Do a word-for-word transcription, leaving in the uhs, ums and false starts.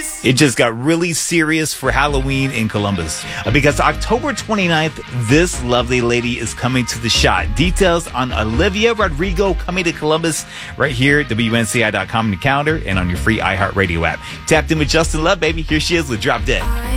It just got really serious for Halloween in Columbus. Uh, because October twenty-ninth, this lovely lady is coming to the shot. Details on Olivia Rodrigo coming to Columbus right here at W N C I dot com on your calendar and on your free iHeartRadio app. Tapped in with Justin Love, baby. Here she is with Drop Dead.